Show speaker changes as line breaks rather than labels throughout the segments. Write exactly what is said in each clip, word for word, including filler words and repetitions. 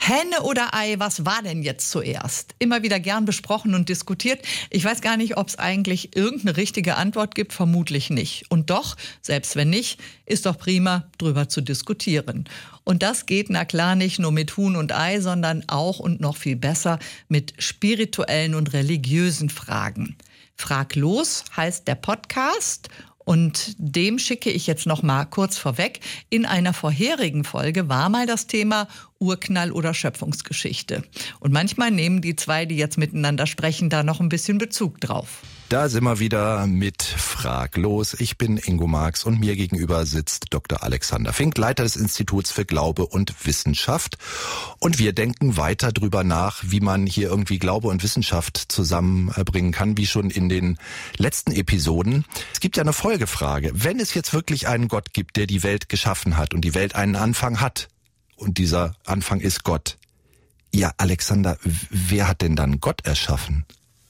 Henne oder Ei, was war denn jetzt zuerst? Immer wieder gern besprochen und diskutiert. Ich weiß gar nicht, ob es eigentlich irgendeine richtige Antwort gibt, vermutlich nicht. Und doch, selbst wenn nicht, ist doch prima, drüber zu diskutieren. Und das geht, na klar, nicht nur mit Huhn und Ei, sondern auch und noch viel besser mit spirituellen und religiösen Fragen. Frag los heißt der Podcast. Und dem schicke ich jetzt noch mal kurz vorweg. In einer vorherigen Folge war mal das Thema Urknall oder Schöpfungsgeschichte. Und manchmal nehmen die zwei, die jetzt miteinander sprechen, da noch ein bisschen Bezug drauf.
Da sind wir wieder mit Frag los. Ich bin Ingo Marx und mir gegenüber sitzt Doktor Alexander Fink, Leiter des Instituts für Glaube und Wissenschaft. Und wir denken weiter drüber nach, wie man hier irgendwie Glaube und Wissenschaft zusammenbringen kann, wie schon in den letzten Episoden. Es gibt ja eine Folgefrage. Wenn es jetzt wirklich einen Gott gibt, der die Welt geschaffen hat und die Welt einen Anfang hat, und dieser Anfang ist Gott. Ja, Alexander, wer hat denn dann Gott erschaffen?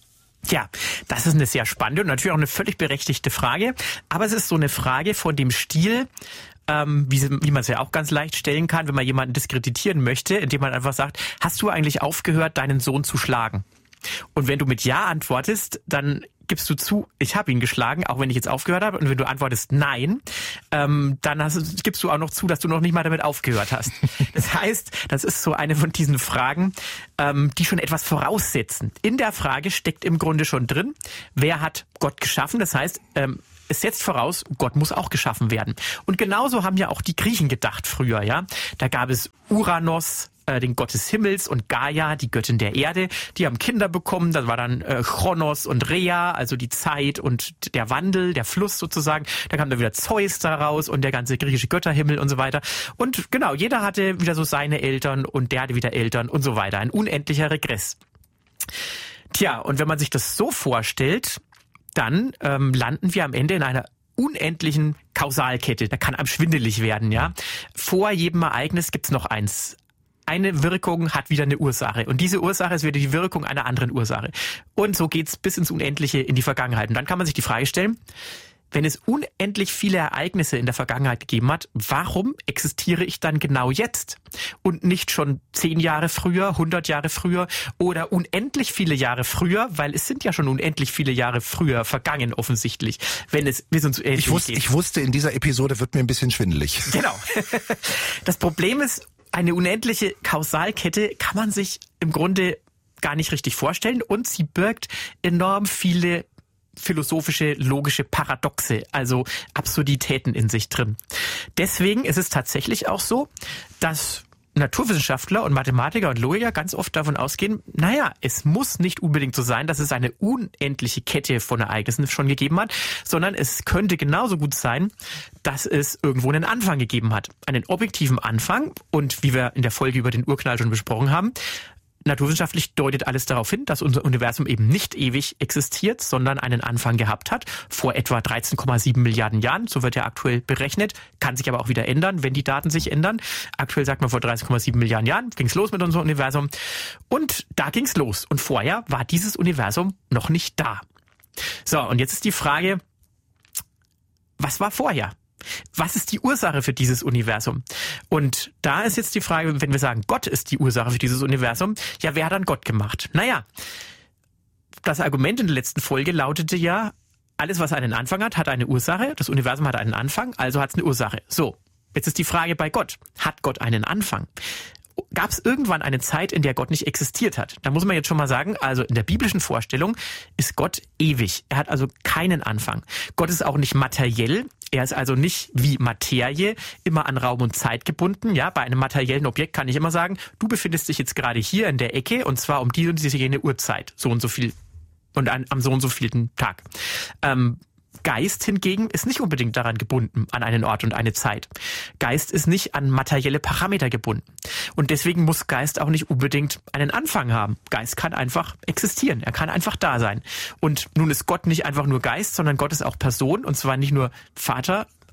Ja, das ist eine sehr spannende und natürlich auch eine völlig berechtigte Frage. Aber es ist so eine Frage von dem Stil, ähm, wie, wie man es ja auch ganz leicht stellen kann, wenn man jemanden diskreditieren möchte, indem man einfach sagt, hast du eigentlich aufgehört, deinen Sohn zu schlagen? Und wenn du mit Ja antwortest, dann gibst du zu, ich habe ihn geschlagen, auch wenn ich jetzt aufgehört habe. Und wenn du antwortest Nein, ähm, dann hast, gibst du auch noch zu, dass du noch nicht mal damit aufgehört hast. Das heißt, das ist so eine von diesen Fragen, ähm, die schon etwas voraussetzen. In der Frage steckt im Grunde schon drin, wer hat Gott geschaffen? Das heißt, ähm, es setzt voraus, Gott muss auch geschaffen werden. Und genauso haben ja auch die Griechen gedacht früher, ja. Da gab es Uranos, den Gott des Himmels, und Gaia, die Göttin der Erde. Die haben Kinder bekommen, das war dann äh, Chronos und Rhea, also die Zeit und der Wandel, der Fluss sozusagen. Da kam dann wieder Zeus daraus und der ganze griechische Götterhimmel und so weiter. Und genau, jeder hatte wieder so seine Eltern und der hatte wieder Eltern und so weiter. Ein unendlicher Regress. Tja, und wenn man sich das so vorstellt, dann ähm, landen wir am Ende in einer unendlichen Kausalkette. Da kann einem schwindelig werden, ja. Vor jedem Ereignis gibt's noch eins. Eine Wirkung hat wieder eine Ursache. Und diese Ursache ist wieder die Wirkung einer anderen Ursache. Und so geht's bis ins Unendliche in die Vergangenheit. Und dann kann man sich die Frage stellen, wenn es unendlich viele Ereignisse in der Vergangenheit gegeben hat, warum existiere ich dann genau jetzt? Und nicht schon zehn Jahre früher, hundert Jahre früher oder unendlich viele Jahre früher, weil es sind ja schon unendlich viele Jahre früher vergangen offensichtlich, wenn es bis uns unendlich
ich wusste,
geht.
Ich wusste, in dieser Episode wird mir ein bisschen schwindelig.
Genau. Das Problem ist, eine unendliche Kausalkette kann man sich im Grunde gar nicht richtig vorstellen und sie birgt enorm viele philosophische, logische Paradoxe, also Absurditäten in sich drin. Deswegen ist es tatsächlich auch so, dass Naturwissenschaftler und Mathematiker und Logiker ganz oft davon ausgehen, naja, es muss nicht unbedingt so sein, dass es eine unendliche Kette von Ereignissen schon gegeben hat, sondern es könnte genauso gut sein, dass es irgendwo einen Anfang gegeben hat. Einen objektiven Anfang und wie wir in der Folge über den Urknall schon besprochen haben, naturwissenschaftlich deutet alles darauf hin, dass unser Universum eben nicht ewig existiert, sondern einen Anfang gehabt hat, vor etwa dreizehn Komma sieben Milliarden Jahren, so wird ja aktuell berechnet, kann sich aber auch wieder ändern, wenn die Daten sich ändern. Aktuell sagt man, vor dreizehn Komma sieben Milliarden Jahren ging's los mit unserem Universum und da ging's los und vorher war dieses Universum noch nicht da. So, und jetzt ist die Frage, was war vorher? Was ist die Ursache für dieses Universum? Und da ist jetzt die Frage, wenn wir sagen, Gott ist die Ursache für dieses Universum, ja, wer hat dann Gott gemacht? Naja, das Argument in der letzten Folge lautete ja, alles, was einen Anfang hat, hat eine Ursache. Das Universum hat einen Anfang, also hat es eine Ursache. So, jetzt ist die Frage bei Gott. Hat Gott einen Anfang? Gab es irgendwann eine Zeit, in der Gott nicht existiert hat? Da muss man jetzt schon mal sagen, also in der biblischen Vorstellung ist Gott ewig. Er hat also keinen Anfang. Gott ist auch nicht materiell. Er ist also nicht wie Materie immer an Raum und Zeit gebunden. Ja, bei einem materiellen Objekt kann ich immer sagen, du befindest dich jetzt gerade hier in der Ecke und zwar um die und diese jene Uhrzeit. So und so viel und an, am so und so vielen Tag. Ähm, Geist hingegen ist nicht unbedingt daran gebunden, an einen Ort und eine Zeit. Geist ist nicht an materielle Parameter gebunden. Und deswegen muss Geist auch nicht unbedingt einen Anfang haben. Geist kann einfach existieren. Er kann einfach da sein. Und nun ist Gott nicht einfach nur Geist, sondern Gott ist auch Person. Und zwar nicht nur Vater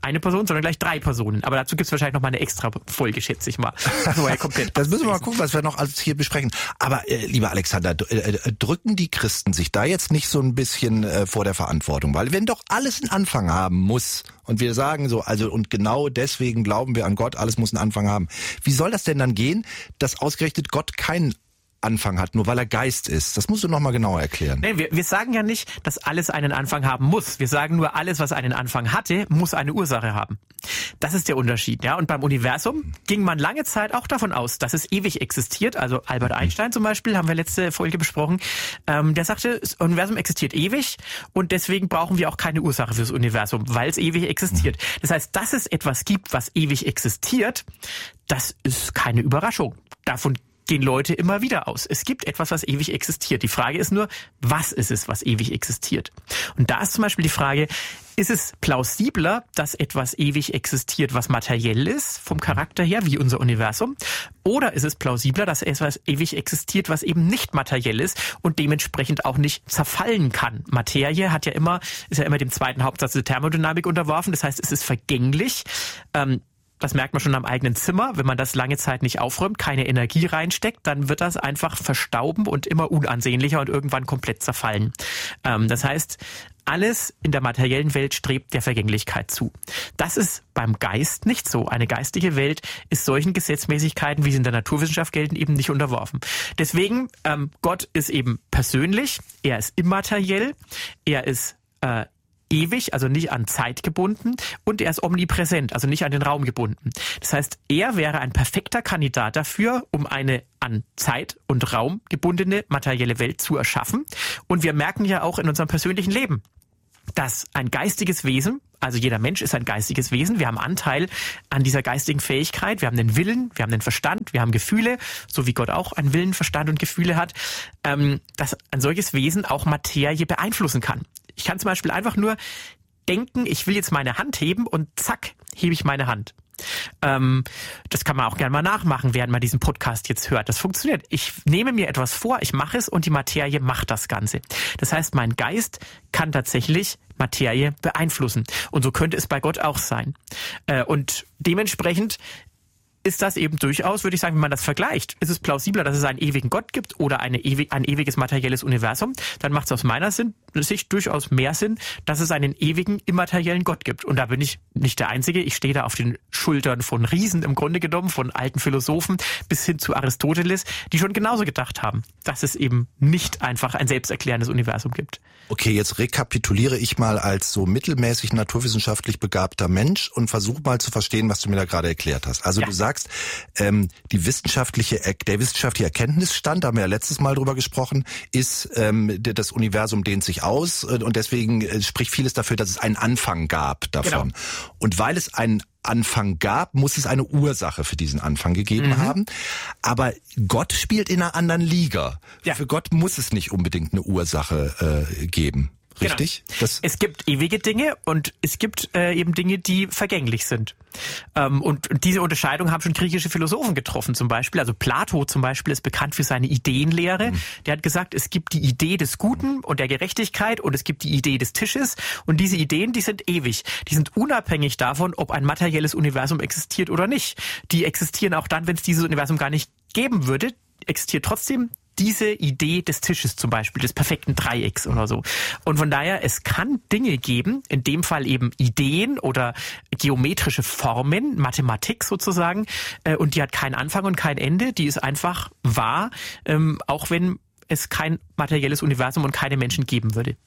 eine Person, sondern gleich drei Personen. Aber dazu gibt es wahrscheinlich noch mal eine extra Folge, schätze ich mal. Also, ja, komplett
das müssen wir mal gucken, was wir noch alles hier besprechen. Aber äh, lieber Alexander, äh, drücken die Christen sich da jetzt nicht so ein bisschen äh, vor der Verantwortung? Weil wenn doch alles einen Anfang haben muss und wir sagen so, also und genau deswegen glauben wir an Gott, alles muss einen Anfang haben. Wie soll das denn dann gehen, dass ausgerechnet Gott keinen Anfang hat, nur weil er Geist ist? Das musst du noch mal genauer erklären.
Nee, wir, wir sagen ja nicht, dass alles einen Anfang haben muss. Wir sagen nur, alles, was einen Anfang hatte, muss eine Ursache haben. Das ist der Unterschied. Ja? Und beim Universum ging man lange Zeit auch davon aus, dass es ewig existiert. Also Albert Einstein zum Beispiel, haben wir letzte Folge besprochen, ähm, der sagte, das Universum existiert ewig und deswegen brauchen wir auch keine Ursache fürs Universum, weil es ewig existiert. Das heißt, dass es etwas gibt, was ewig existiert, das ist keine Überraschung. Davon gehen Leute immer wieder aus. Es gibt etwas, was ewig existiert. Die Frage ist nur, was ist es, was ewig existiert? Und da ist zum Beispiel die Frage, ist es plausibler, dass etwas ewig existiert, was materiell ist, vom Charakter her, wie unser Universum? Oder ist es plausibler, dass etwas ewig existiert, was eben nicht materiell ist und dementsprechend auch nicht zerfallen kann? Materie hat ja immer, ist ja immer dem zweiten Hauptsatz der Thermodynamik unterworfen. Das heißt, es ist vergänglich. Ähm, Das merkt man schon am eigenen Zimmer. Wenn man das lange Zeit nicht aufräumt, keine Energie reinsteckt, dann wird das einfach verstauben und immer unansehnlicher und irgendwann komplett zerfallen. Ähm, das heißt, alles in der materiellen Welt strebt der Vergänglichkeit zu. Das ist beim Geist nicht so. Eine geistige Welt ist solchen Gesetzmäßigkeiten, wie sie in der Naturwissenschaft gelten, eben nicht unterworfen. Deswegen, ähm, Gott ist eben persönlich, er ist immateriell, er ist äh, ewig, also nicht an Zeit gebunden, und er ist omnipräsent, also nicht an den Raum gebunden. Das heißt, er wäre ein perfekter Kandidat dafür, um eine an Zeit und Raum gebundene materielle Welt zu erschaffen. Und wir merken ja auch in unserem persönlichen Leben, dass ein geistiges Wesen, also jeder Mensch ist ein geistiges Wesen, wir haben Anteil an dieser geistigen Fähigkeit, wir haben den Willen, wir haben den Verstand, wir haben Gefühle, so wie Gott auch einen Willen, Verstand und Gefühle hat, ähm, dass ein solches Wesen auch Materie beeinflussen kann. Ich kann zum Beispiel einfach nur denken, ich will jetzt meine Hand heben und zack, hebe ich meine Hand. Ähm, das kann man auch gerne mal nachmachen, während man diesen Podcast jetzt hört. Das funktioniert. Ich nehme mir etwas vor, ich mache es und die Materie macht das Ganze. Das heißt, mein Geist kann tatsächlich Materie beeinflussen. Und so könnte es bei Gott auch sein. Äh, und dementsprechend ist das eben durchaus, würde ich sagen, wenn man das vergleicht, ist es plausibler, dass es einen ewigen Gott gibt oder eine ewig, ein ewiges materielles Universum, dann macht es aus meiner Sicht durchaus mehr Sinn, dass es einen ewigen, immateriellen Gott gibt. Und da bin ich nicht der Einzige. Ich stehe da auf den Schultern von Riesen im Grunde genommen, von alten Philosophen bis hin zu Aristoteles, die schon genauso gedacht haben, dass es eben nicht einfach ein selbsterklärendes Universum gibt.
Okay, jetzt rekapituliere ich mal als so mittelmäßig naturwissenschaftlich begabter Mensch und versuche mal zu verstehen, was du mir da gerade erklärt hast. Also ja. Du sagst, ähm, die wissenschaftliche, der wissenschaftliche Erkenntnisstand, da haben wir ja letztes Mal drüber gesprochen, ist, ähm, das Universum dehnt sich aus und deswegen äh, spricht vieles dafür, dass es einen Anfang gab davon. Genau. Und weil es einen Anfang gab, muss es eine Ursache für diesen Anfang gegeben mhm. haben. Aber Gott spielt in einer anderen Liga. Ja. Für Gott muss es nicht unbedingt eine Ursache äh, geben. Richtig?
Genau. Das es gibt ewige Dinge und es gibt äh, eben Dinge, die vergänglich sind. Ähm, und, und diese Unterscheidung haben schon griechische Philosophen getroffen zum Beispiel. Also Plato zum Beispiel ist bekannt für seine Ideenlehre. Mhm. Der hat gesagt, es gibt die Idee des Guten und der Gerechtigkeit und es gibt die Idee des Tisches. Und diese Ideen, die sind ewig. Die sind unabhängig davon, ob ein materielles Universum existiert oder nicht. Die existieren auch dann, wenn es dieses Universum gar nicht geben würde, existiert trotzdem diese Idee des Tisches zum Beispiel, des perfekten Dreiecks oder so. Und von daher, es kann Dinge geben, in dem Fall eben Ideen oder geometrische Formen, Mathematik sozusagen, äh, und die hat keinen Anfang und kein Ende, die ist einfach wahr, ähm, auch wenn es kein materielles Universum und keine Menschen geben würde.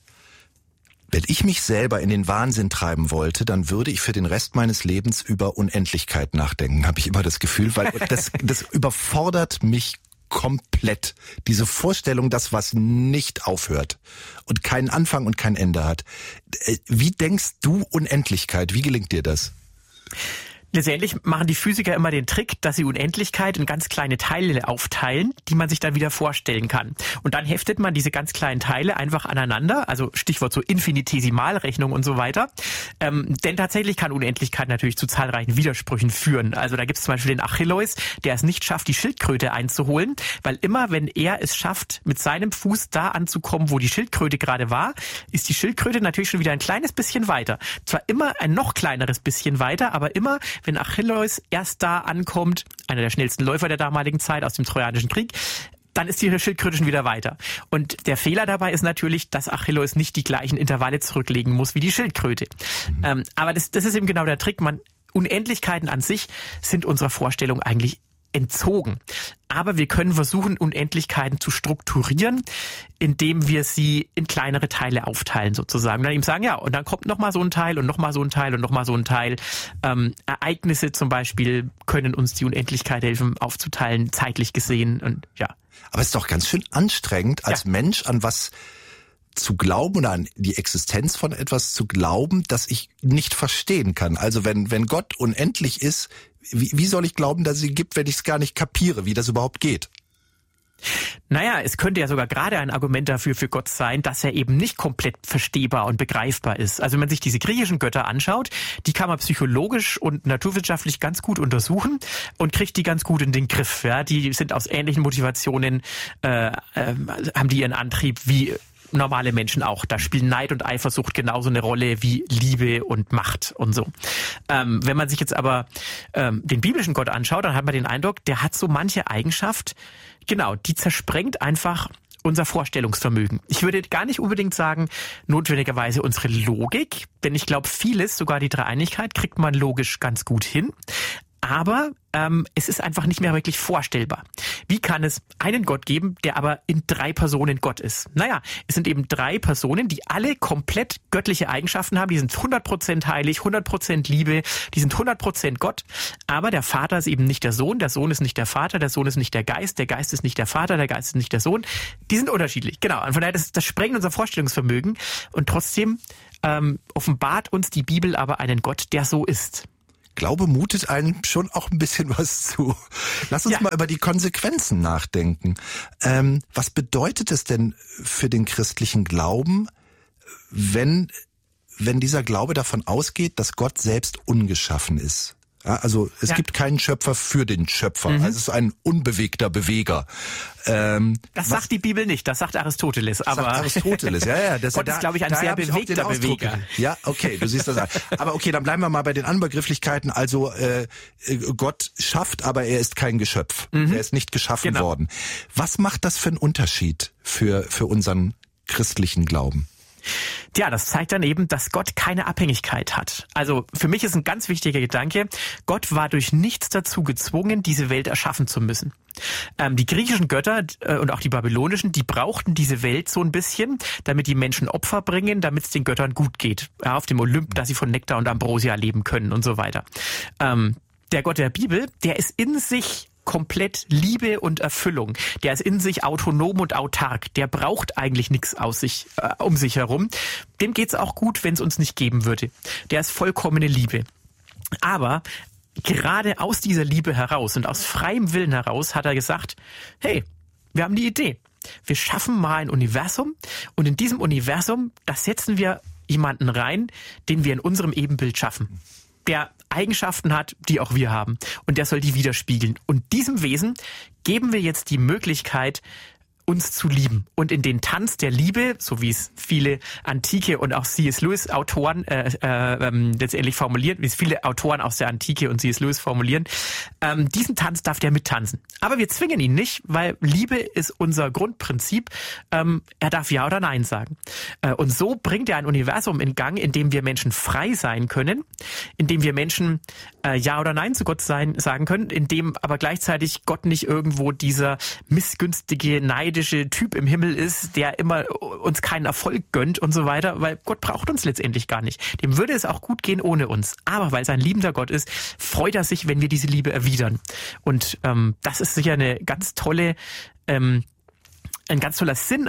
Wenn ich mich selber in den Wahnsinn treiben wollte, dann würde ich für den Rest meines Lebens über Unendlichkeit nachdenken, habe ich immer das Gefühl, weil das, das überfordert mich komplett. Diese Vorstellung, dass was nicht aufhört und keinen Anfang und kein Ende hat. Wie denkst du Unendlichkeit? Wie gelingt dir das?
Letztendlich machen die Physiker immer den Trick, dass sie Unendlichkeit in ganz kleine Teile aufteilen, die man sich dann wieder vorstellen kann. Und dann heftet man diese ganz kleinen Teile einfach aneinander, also Stichwort so Infinitesimalrechnung und so weiter. Ähm, denn tatsächlich kann Unendlichkeit natürlich zu zahlreichen Widersprüchen führen. Also da gibt es zum Beispiel den Achilleus, der es nicht schafft, die Schildkröte einzuholen, weil immer, wenn er es schafft, mit seinem Fuß da anzukommen, wo die Schildkröte gerade war, ist die Schildkröte natürlich schon wieder ein kleines bisschen weiter. Zwar immer ein noch kleineres bisschen weiter, aber immer, wenn Achilleus erst da ankommt, einer der schnellsten Läufer der damaligen Zeit aus dem Trojanischen Krieg, dann ist die Schildkröte schon wieder weiter. Und der Fehler dabei ist natürlich, dass Achilleus nicht die gleichen Intervalle zurücklegen muss wie die Schildkröte. Mhm. Ähm, aber das, das ist eben genau der Trick. Man, Unendlichkeiten an sich sind unserer Vorstellung eigentlich entzogen. Aber wir können versuchen, Unendlichkeiten zu strukturieren, indem wir sie in kleinere Teile aufteilen sozusagen. Und dann eben sagen, ja, und dann kommt nochmal so ein Teil und nochmal so ein Teil und nochmal so ein Teil. Ähm, Ereignisse zum Beispiel können uns die Unendlichkeit helfen aufzuteilen, zeitlich gesehen. Und ja.
Aber es ist doch ganz schön anstrengend, als ja. Mensch an was zu glauben oder an die Existenz von etwas zu glauben, das ich nicht verstehen kann. Also wenn, wenn Gott unendlich ist, wie, wie soll ich glauben, dass es ihn gibt, wenn ich es gar nicht kapiere, wie das überhaupt geht?
Naja, es könnte ja sogar gerade ein Argument dafür für Gott sein, dass er eben nicht komplett verstehbar und begreifbar ist. Also wenn man sich diese griechischen Götter anschaut, die kann man psychologisch und naturwissenschaftlich ganz gut untersuchen und kriegt die ganz gut in den Griff. Ja, die sind aus ähnlichen Motivationen, äh, äh, haben die ihren Antrieb wie normale Menschen auch. Da spielen Neid und Eifersucht genauso eine Rolle wie Liebe und Macht und so. Ähm, wenn man sich jetzt aber ähm, den biblischen Gott anschaut, dann hat man den Eindruck, der hat so manche Eigenschaft, genau, die zersprengt einfach unser Vorstellungsvermögen. Ich würde gar nicht unbedingt sagen, notwendigerweise unsere Logik, denn ich glaube, vieles, sogar die Dreieinigkeit, kriegt man logisch ganz gut hin. Aber ähm, es ist einfach nicht mehr wirklich vorstellbar. Wie kann es einen Gott geben, der aber in drei Personen Gott ist? Naja, es sind eben drei Personen, die alle komplett göttliche Eigenschaften haben. Die sind hundert Prozent heilig, hundert Prozent Liebe, die sind hundert Prozent Gott. Aber der Vater ist eben nicht der Sohn, der Sohn ist nicht der Vater, der Sohn ist nicht der Geist, der Geist ist nicht der Vater, der Geist ist nicht der Sohn. Die sind unterschiedlich, genau. Und von daher, das, das sprengt unser Vorstellungsvermögen. Und trotzdem ähm, offenbart uns die Bibel aber einen Gott, der so ist.
Glaube mutet einem schon auch ein bisschen was zu. Lass uns ja. mal über die Konsequenzen nachdenken. Ähm, was bedeutet es denn für den christlichen Glauben, wenn, wenn dieser Glaube davon ausgeht, dass Gott selbst ungeschaffen ist? Ja, also es ja. gibt keinen Schöpfer für den Schöpfer. Mhm. Also es ist ein unbewegter Beweger. Ähm,
das sagt die Bibel nicht, das sagt Aristoteles. Aber
sagt Aristoteles, ja, ja. Das
Gott
da,
ist, glaube ich, ein sehr bewegter Beweger.
Ja, okay, du siehst das an. Aber okay, dann bleiben wir mal bei den Anbegrifflichkeiten. Also äh, Gott schafft, aber er ist kein Geschöpf. Mhm. Er ist nicht geschaffen genau. worden. Was macht das für einen Unterschied für, für unseren christlichen Glauben?
Ja, das zeigt dann eben, dass Gott keine Abhängigkeit hat. Also für mich ist ein ganz wichtiger Gedanke, Gott war durch nichts dazu gezwungen, diese Welt erschaffen zu müssen. Ähm, die griechischen Götter äh, und auch die babylonischen, die brauchten diese Welt so ein bisschen, damit die Menschen Opfer bringen, damit es den Göttern gut geht. Ja, auf dem Olymp, dass sie von Nektar und Ambrosia leben können und so weiter. Ähm, der Gott der Bibel, der ist in sich komplett Liebe und Erfüllung. Der ist in sich autonom und autark. Der braucht eigentlich nichts aus sich, äh, um sich herum. Dem geht's auch gut, wenn es uns nicht geben würde. Der ist vollkommene Liebe. Aber gerade aus dieser Liebe heraus und aus freiem Willen heraus hat er gesagt, hey, wir haben die Idee. Wir schaffen mal ein Universum und in diesem Universum, da setzen wir jemanden rein, den wir in unserem Ebenbild schaffen. Der Eigenschaften hat, die auch wir haben. Und der soll die widerspiegeln. Und diesem Wesen geben wir jetzt die Möglichkeit, uns zu lieben. Und in den Tanz der Liebe, so wie es viele antike und auch C S. Lewis Autoren äh, äh, letztendlich formulieren, wie es viele Autoren aus der Antike und C S. Lewis formulieren, ähm, diesen Tanz darf der mittanzen. Aber wir zwingen ihn nicht, weil Liebe ist unser Grundprinzip. Ähm, er darf Ja oder Nein sagen. Äh, und so bringt er ein Universum in Gang, in dem wir Menschen frei sein können, in dem wir Menschen äh, Ja oder Nein zu Gott sein, sagen können, in dem aber gleichzeitig Gott nicht irgendwo dieser missgünstige, neidische Typ im Himmel ist, der immer uns keinen Erfolg gönnt und so weiter, weil Gott braucht uns letztendlich gar nicht. Dem würde es auch gut gehen ohne uns. Aber weil es ein liebender Gott ist, freut er sich, wenn wir diese Liebe erwidern. Und ähm, das ist sicher eine ganz tolle, ähm, ein ganz toller Sinn auch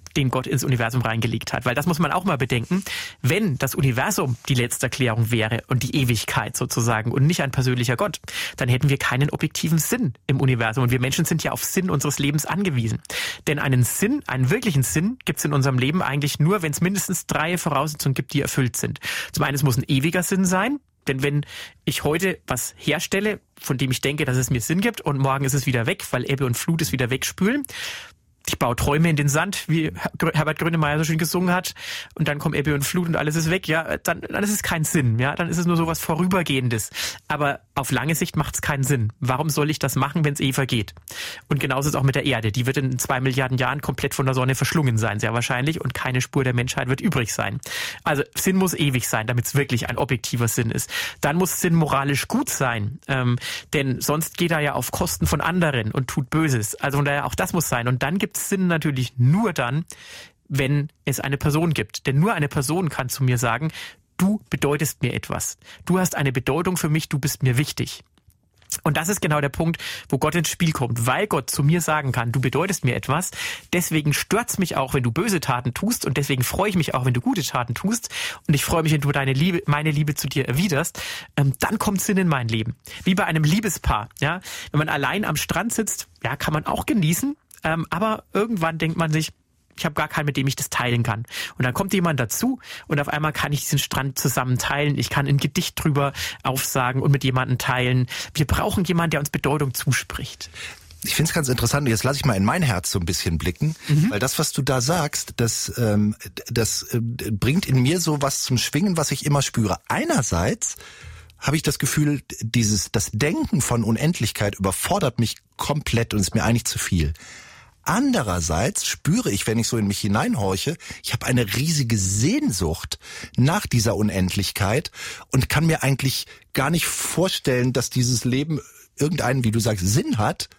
den Gott ins Universum reingelegt hat. Weil das muss man auch mal bedenken. Wenn das Universum die letzte Erklärung wäre und die Ewigkeit sozusagen und nicht ein persönlicher Gott, dann hätten wir keinen objektiven Sinn im Universum. Und wir Menschen sind ja auf Sinn unseres Lebens angewiesen. Denn einen Sinn, einen wirklichen Sinn gibt es in unserem Leben eigentlich nur, wenn es mindestens drei Voraussetzungen gibt, die erfüllt sind. Zum einen, es muss ein ewiger Sinn sein. Denn wenn ich heute was herstelle, von dem ich denke, dass es mir Sinn gibt und morgen ist es wieder weg, weil Ebbe und Flut es wieder wegspülen. Ich baue Träume in den Sand, wie Herbert Grönemeyer so schön gesungen hat, und dann kommt Ebbe und Flut und alles ist weg. Ja, dann, dann ist es kein Sinn. Ja, dann ist es nur so was Vorübergehendes. Aber auf lange Sicht macht es keinen Sinn. Warum soll ich das machen, wenn es eh vergeht? Und genauso ist es auch mit der Erde. Die wird in zwei Milliarden Jahren komplett von der Sonne verschlungen sein, sehr wahrscheinlich, und keine Spur der Menschheit wird übrig sein. Also Sinn muss ewig sein, damit es wirklich ein objektiver Sinn ist. Dann muss Sinn moralisch gut sein, ähm, denn sonst geht er ja auf Kosten von anderen und tut Böses. Also von daher auch das muss sein. Und dann gibt es Sinn natürlich nur dann, wenn es eine Person gibt. Denn nur eine Person kann zu mir sagen, du bedeutest mir etwas. Du hast eine Bedeutung für mich, du bist mir wichtig. Und das ist genau der Punkt, wo Gott ins Spiel kommt. Weil Gott zu mir sagen kann, du bedeutest mir etwas, deswegen stört's mich auch, wenn du böse Taten tust, und deswegen freue ich mich auch, wenn du gute Taten tust, und ich freue mich, wenn du deine Liebe, meine Liebe zu dir erwiderst, ähm, dann kommt Sinn in mein Leben. Wie bei einem Liebespaar. Ja? Wenn man allein am Strand sitzt, ja, kann man auch genießen, ähm, aber irgendwann denkt man sich, ich habe gar keinen, mit dem ich das teilen kann. Und dann kommt jemand dazu und auf einmal kann ich diesen Strand zusammen teilen. Ich kann ein Gedicht drüber aufsagen und mit jemandem teilen. Wir brauchen jemanden, der uns Bedeutung zuspricht.
Ich finde es ganz interessant, und jetzt lasse ich mal in mein Herz so ein bisschen blicken, mhm. weil das, was du da sagst, das, ähm, das äh, bringt in mir so was zum Schwingen, was ich immer spüre. Einerseits habe ich das Gefühl, dieses das Denken von Unendlichkeit überfordert mich komplett und ist mir eigentlich zu viel. Andererseits spüre ich, wenn ich so in mich hineinhorche, ich habe eine riesige Sehnsucht nach dieser Unendlichkeit und kann mir eigentlich gar nicht vorstellen, dass dieses Leben irgendeinen, wie du sagst, Sinn hat,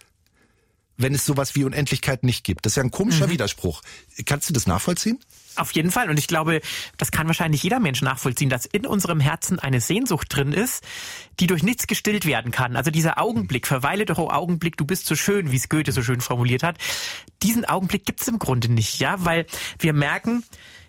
wenn es sowas wie Unendlichkeit nicht gibt. Das ist ja ein komischer mhm. Widerspruch. Kannst du das nachvollziehen?
Auf jeden Fall. Und ich glaube, das kann wahrscheinlich jeder Mensch nachvollziehen, dass in unserem Herzen eine Sehnsucht drin ist, die durch nichts gestillt werden kann. Also dieser Augenblick, verweile doch, oh Augenblick, du bist so schön, wie es Goethe so schön formuliert hat. Diesen Augenblick gibt es im Grunde nicht, ja, weil wir merken,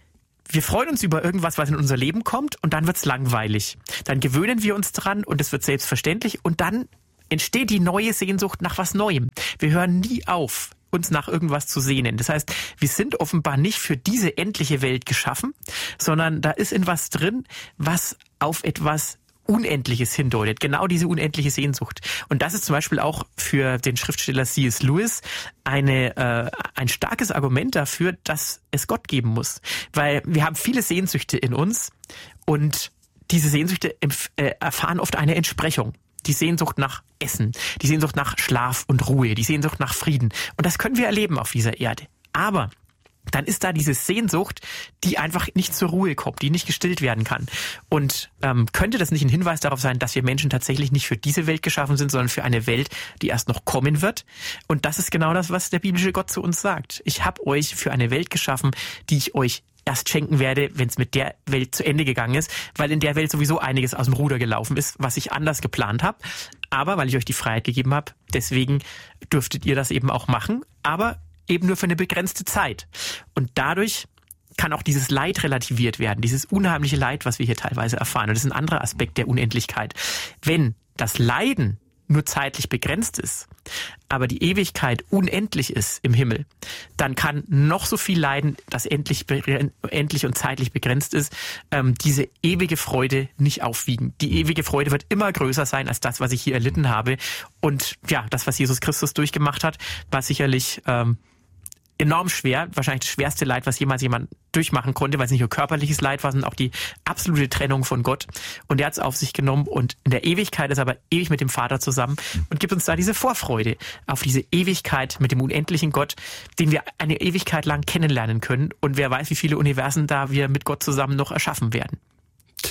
wir freuen uns über irgendwas, was in unser Leben kommt, und dann wird's langweilig. Dann gewöhnen wir uns dran und es wird selbstverständlich, und dann entsteht die neue Sehnsucht nach was Neuem. Wir hören nie auf, uns nach irgendwas zu sehnen. Das heißt, wir sind offenbar nicht für diese endliche Welt geschaffen, sondern da ist in was drin, was auf etwas Unendliches hindeutet. Genau diese unendliche Sehnsucht. Und das ist zum Beispiel auch für den Schriftsteller C S Lewis eine, äh, ein starkes Argument dafür, dass es Gott geben muss. Weil wir haben viele Sehnsüchte in uns, und diese Sehnsüchte äh, erfahren oft eine Entsprechung. Die Sehnsucht nach Essen, die Sehnsucht nach Schlaf und Ruhe, die Sehnsucht nach Frieden. Und das können wir erleben auf dieser Erde. Aber dann ist da diese Sehnsucht, die einfach nicht zur Ruhe kommt, die nicht gestillt werden kann. Und ähm, könnte das nicht ein Hinweis darauf sein, dass wir Menschen tatsächlich nicht für diese Welt geschaffen sind, sondern für eine Welt, die erst noch kommen wird? Und das ist genau das, was der biblische Gott zu uns sagt. Ich habe euch für eine Welt geschaffen, die ich euch erst schenken werde, wenn es mit der Welt zu Ende gegangen ist, weil in der Welt sowieso einiges aus dem Ruder gelaufen ist, was ich anders geplant habe. Aber weil ich euch die Freiheit gegeben habe, deswegen dürftet ihr das eben auch machen, aber eben nur für eine begrenzte Zeit. Und dadurch kann auch dieses Leid relativiert werden, dieses unheimliche Leid, was wir hier teilweise erfahren. Und das ist ein anderer Aspekt der Unendlichkeit. Wenn das Leiden nur zeitlich begrenzt ist, aber die Ewigkeit unendlich ist im Himmel, dann kann noch so viel Leiden, das endlich, endlich und zeitlich begrenzt ist, ähm, diese ewige Freude nicht aufwiegen. Die ewige Freude wird immer größer sein als das, was ich hier erlitten habe. Und ja, das, was Jesus Christus durchgemacht hat, war sicherlich ähm, enorm schwer, wahrscheinlich das schwerste Leid, was jemals jemand durchmachen konnte, weil es nicht nur körperliches Leid war, sondern auch die absolute Trennung von Gott. Und er hat es auf sich genommen, und in der Ewigkeit ist er aber ewig mit dem Vater zusammen und gibt uns da diese Vorfreude auf diese Ewigkeit mit dem unendlichen Gott, den wir eine Ewigkeit lang kennenlernen können. Und wer weiß, wie viele Universen da wir mit Gott zusammen noch erschaffen werden.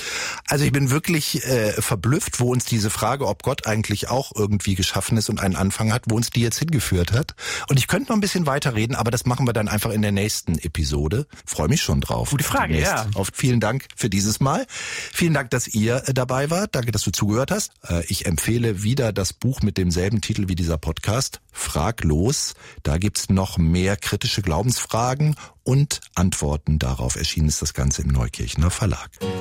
Also ich bin wirklich äh, verblüfft, wo uns diese Frage, ob Gott eigentlich auch irgendwie geschaffen ist und einen Anfang hat, wo uns die jetzt hingeführt hat. Und ich könnte noch ein bisschen weiterreden, aber das machen wir dann einfach in der nächsten Episode. Freue mich schon drauf.
Gute Frage, ja.
Auf, vielen Dank für dieses Mal. Vielen Dank, dass ihr äh, dabei wart. Danke, dass du zugehört hast. Äh, ich empfehle wieder das Buch mit demselben Titel wie dieser Podcast, Fraglos. Da gibt's noch mehr kritische Glaubensfragen und Antworten darauf. Erschienen ist das Ganze im Neukirchener Verlag.